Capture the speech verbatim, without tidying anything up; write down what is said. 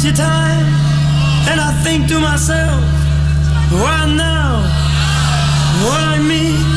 empty time, and I think to myself, why now? Why me?